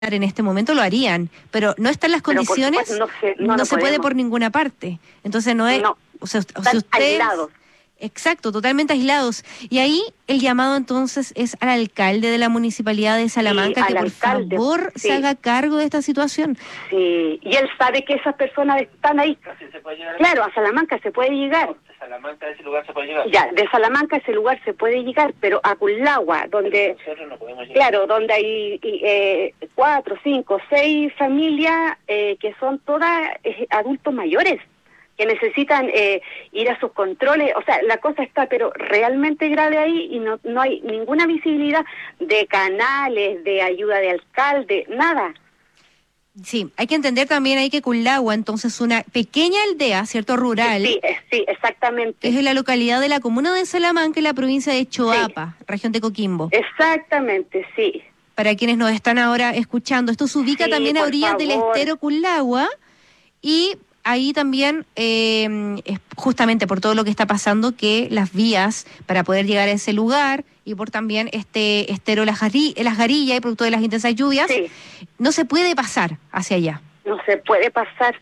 en este momento lo harían, pero no están las Pero por condiciones, supuesto, no se puede podemos. por ninguna parte. Entonces no es, No, o sea, si están usted, aislados. exacto, totalmente aislados. Y ahí el llamado entonces es al alcalde de la Municipalidad de Salamanca que al por alcalde, favor se sí. haga cargo de esta situación. Sí, y él sabe que esas personas están ahí. Claro, a Salamanca se puede llegar. De Salamanca a ese lugar se puede llegar. Ya, de Salamanca a ese lugar se puede llegar, pero a Cullagua, donde, Nosotros no podemos llegar. claro, donde hay 4, 5, 6 familias que son todas adultos mayores, que necesitan ir a sus controles. O sea, la cosa está pero realmente grave ahí y no hay ninguna visibilidad de canales, de ayuda de alcalde, nada. Sí, hay que entender también ahí que Cullagua, entonces una pequeña aldea, ¿cierto? Rural, Sí, exactamente. que es en la localidad de la comuna de Salamanca, en la provincia de Choapa, región de Coquimbo. Exactamente, sí. Para quienes nos están ahora escuchando, esto se ubica también a orillas del estero Cullagua y ahí también, es justamente por todo lo que está pasando, que las vías para poder llegar a ese lugar y por también este estero Las Garillas y producto de las intensas lluvias, no se puede pasar hacia allá. No se puede pasar.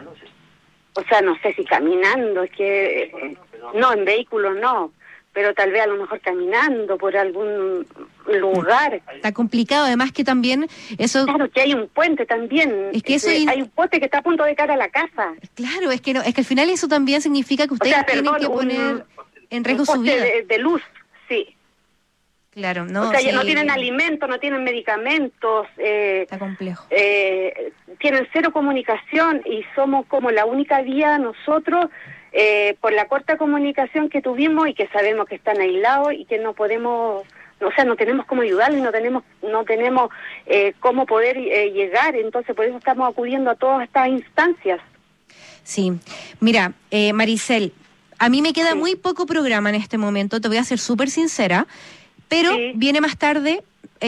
O sea, no sé si caminando, es que no, en vehículo no, pero tal vez a lo mejor caminando por algún lugar. Está complicado, además que también eso... Claro, que hay un puente también. Es que eso hay un puente que está a punto de caer a la casa. Claro, es que no, es que al final eso también significa que ustedes tienen que poner en riesgo su vida. De luz, sí. Claro, no. O sea, ya no tienen alimentos, no tienen medicamentos. Está complejo. Tienen cero comunicación y somos como la única vía nosotros, por la corta comunicación que tuvimos y que sabemos que están aislados y que no podemos, o sea, no tenemos cómo ayudarles, no tenemos cómo poder llegar. Entonces, por eso estamos acudiendo a todas estas instancias. Sí, mira, Maricel, a mí me queda muy poco programa en este momento, te voy a ser súper sincera. Pero viene más tarde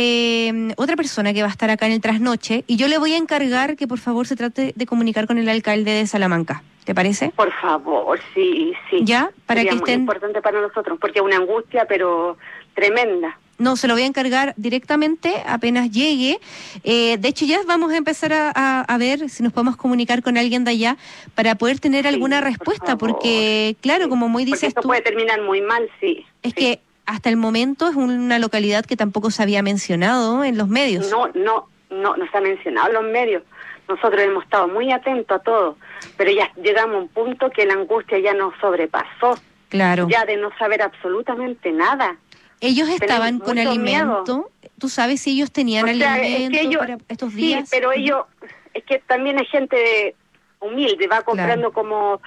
otra persona que va a estar acá en el trasnoche y yo le voy a encargar que por favor se trate de comunicar con el alcalde de Salamanca. ¿Te parece? Por favor, sí. ¿Ya? Para sería que estén... muy importante para nosotros, porque es una angustia, pero tremenda. No, se lo voy a encargar directamente apenas llegue. De hecho, ya vamos a empezar a ver si nos podemos comunicar con alguien de allá para poder tener alguna respuesta, porque, claro, como muy dices esto tú... puede terminar muy mal, sí. Es que hasta el momento es una localidad que tampoco se había mencionado en los medios. No se ha mencionado en los medios. Nosotros hemos estado muy atentos a todo, pero ya llegamos a un punto que la angustia ya nos sobrepasó. Claro. Ya de no saber absolutamente nada. Ellos estaban con alimento. Miedo. ¿Tú sabes si ellos tenían alimento para estos días? Sí, pero ellos, es que también hay gente humilde, va comprando como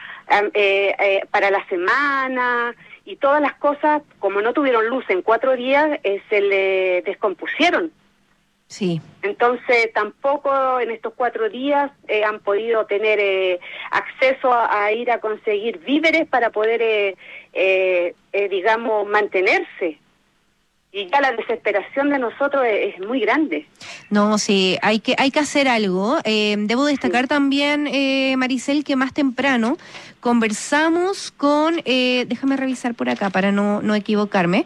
para la semana y todas las cosas, como no tuvieron luz en 4 días, se le descompusieron. Sí. Entonces tampoco en estos 4 días han podido tener acceso a ir a conseguir víveres para poder, digamos, mantenerse. Y ya la desesperación de nosotros es muy grande. No, sí, hay que hacer algo. Debo destacar también, Maricel, que más temprano conversamos con, déjame revisar por acá para no equivocarme,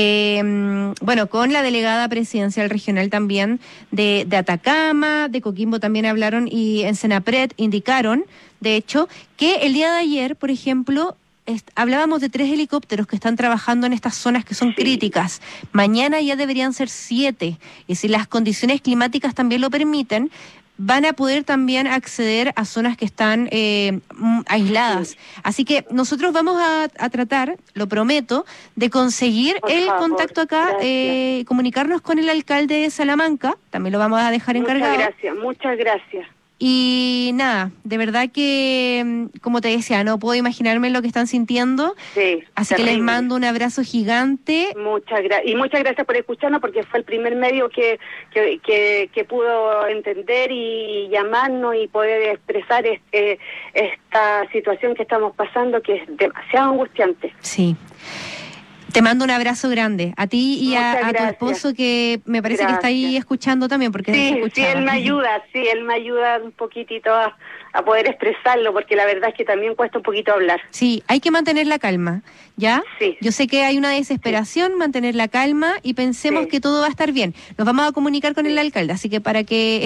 con la delegada presidencial regional también de Atacama, de Coquimbo también hablaron y en Senapred indicaron, de hecho, que el día de ayer, por ejemplo, hablábamos de 3 helicópteros que están trabajando en estas zonas que son críticas. Mañana ya deberían ser 7. Y si las condiciones climáticas también lo permiten, van a poder también acceder a zonas que están aisladas. Así que nosotros vamos a tratar, lo prometo, de conseguir contacto acá, comunicarnos con el alcalde de Salamanca. También lo vamos a dejar encargado. Muchas gracias. Y nada, de verdad que, como te decía, no puedo imaginarme lo que están sintiendo. Sí, así terrible. Que les mando un abrazo gigante. Muchas gracias por escucharnos, porque fue el primer medio que pudo entender y llamarnos y poder expresar esta situación que estamos pasando, que es demasiado angustiante. Sí. Te mando un abrazo grande a ti y a tu gracias. esposo, que me parece que está ahí escuchando también, porque se Sí, escuchaba. él me ayuda un poquitito a poder expresarlo, porque la verdad es que también cuesta un poquito hablar. Sí, hay que mantener la calma, ¿ya? Sí. Yo sé que hay una desesperación, mantener la calma y pensemos Sí. que todo va a estar bien. Nos vamos a comunicar con el alcalde, así que para que